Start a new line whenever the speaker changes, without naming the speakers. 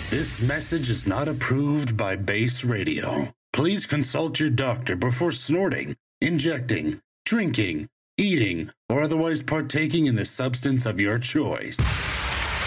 This message is not approved by Base Radio. Please consult your doctor before snorting, injecting, drinking, eating, or otherwise partaking in the substance of your choice.